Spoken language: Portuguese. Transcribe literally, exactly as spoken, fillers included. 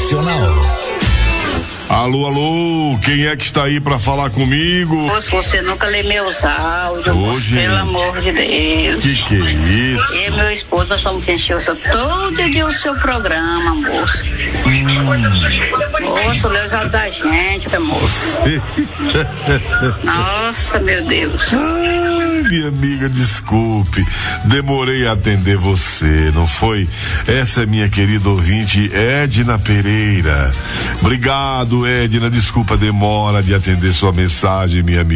Nacional. Alô, alô, quem é que está aí para falar comigo? Moço, você nunca lê meus áudios, Ô, moço, gente. pelo amor de Deus. Que que é isso? Eu e meu esposo, nós somos quem encheu todo dia o seu programa, moço. Hum. Moço, lê os áudios da gente, tá, moço? Nossa, meu Deus. Ai, minha amiga, desculpe, demorei a atender você, não foi? Essa é minha querida ouvinte Edna Pereira. Obrigado, Edna, desculpa a demora de atender sua mensagem, minha amiga.